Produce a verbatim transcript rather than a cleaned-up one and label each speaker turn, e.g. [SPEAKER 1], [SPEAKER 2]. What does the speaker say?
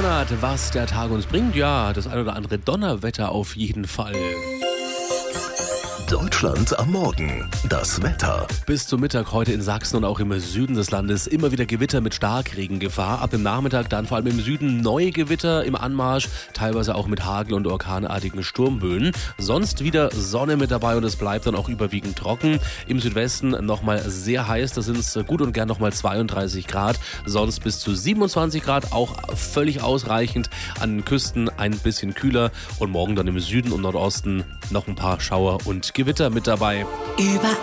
[SPEAKER 1] Monat, was der Tag uns bringt. Ja, das ein oder andere Donnerwetter auf jeden Fall.
[SPEAKER 2] Deutschland am Morgen. Das Wetter.
[SPEAKER 1] Bis zum Mittag heute in Sachsen und auch im Süden des Landes immer wieder Gewitter mit Starkregengefahr. Ab dem Nachmittag dann vor allem im Süden neue Gewitter im Anmarsch, teilweise auch mit Hagel- und orkanartigen Sturmböen. Sonst wieder Sonne mit dabei und es bleibt dann auch überwiegend trocken. Im Südwesten nochmal sehr heiß, da sind es gut und gern nochmal zweiunddreißig Grad. Sonst bis zu siebenundzwanzig Grad, auch völlig ausreichend. An den Küsten ein bisschen kühler und morgen dann im Süden und Nordosten noch ein paar Schauer und Gewitter mit dabei.
[SPEAKER 3] Über